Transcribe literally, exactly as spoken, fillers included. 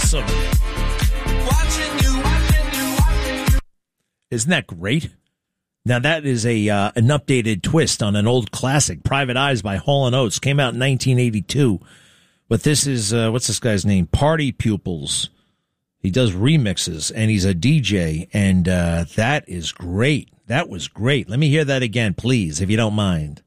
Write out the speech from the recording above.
awesome. Isn't that great? Now, that is a uh, an updated twist on an old classic, Private Eyes by Hall and Oates. Came out in nineteen eighty-two. But this is, uh, what's this guy's name? Party Pupils. He does remixes, and he's a D J, and uh, that is great. That was great. Let me hear that again, please, if you don't mind.